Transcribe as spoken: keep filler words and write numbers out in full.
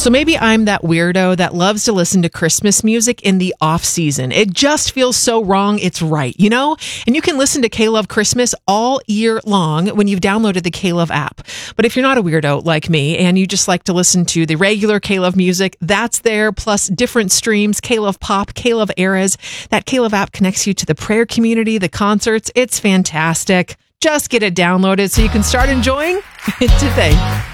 So maybe I'm that weirdo that loves to listen to Christmas music in the off season. It just feels so wrong. It's right, you know? And you can listen to K-Love Christmas all year long when you've downloaded the K-Love app. But if you're not a weirdo like me and you just like to listen to the regular K-Love music, that's there, plus different streams, K-Love Pop, K-Love Eras. That K-Love app connects you to the prayer community, the concerts. It's fantastic. Just get it downloaded so you can start enjoying it today.